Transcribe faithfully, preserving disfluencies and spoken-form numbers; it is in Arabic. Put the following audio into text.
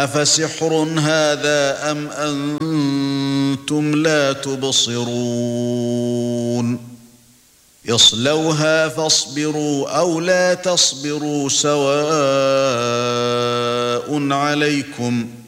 أفسحر هذا أم أنتم لا تبصرون يصلوها فاصبروا أو لا تصبروا سواء عليكم